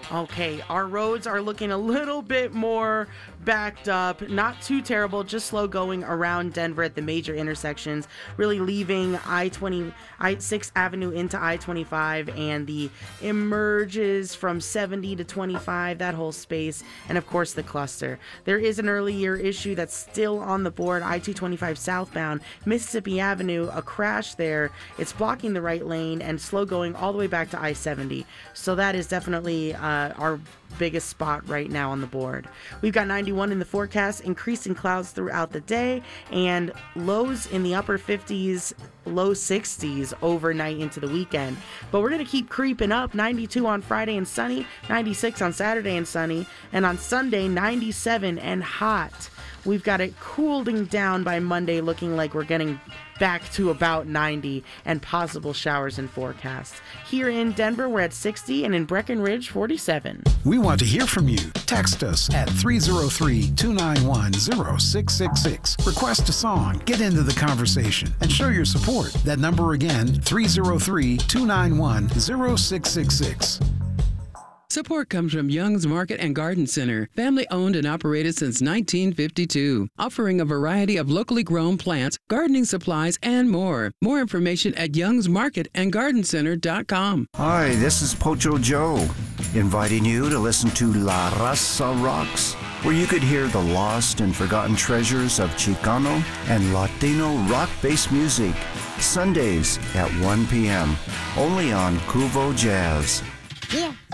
Okay, our roads are looking a little bit more backed up. Not too terrible, just slow going around Denver at the major intersections, really leaving I-6th Avenue into I-25 and the emerges from 70 to 25, that whole space, and of course the cluster. There is an early year issue that's still on the board, I-225 southbound, Mississippi Avenue, a crash there. It's blocking the right lane and slow going all the way back to I-70. So that is definitely our biggest spot right now on the board. We've got 91 in the forecast, increasing clouds throughout the day, and lows in the upper 50s, low 60s overnight into the weekend. But we're going to keep creeping up. 92 on Friday and sunny, 96 on Saturday and sunny, and on Sunday, 97 and hot. We've got it cooling down by Monday, looking like we're getting back to about 90 and possible showers in forecast. Here in Denver, we're at 60, and in Breckenridge, 47. We want to hear from you. Text us at 303-291-0666. Request a song, get into the conversation, and show your support. That number again, 303-291-0666. Support comes from Young's Market and Garden Center, family owned and operated since 1952, offering a variety of locally grown plants, gardening supplies, and more. More information at youngsmarketandgardencenter.com. Hi, this is Pocho Joe, inviting you to listen to La Raza Rocks, where you could hear the lost and forgotten treasures of Chicano and Latino rock-based music, Sundays at 1 p.m., only on Cuvo Jazz. Yeah,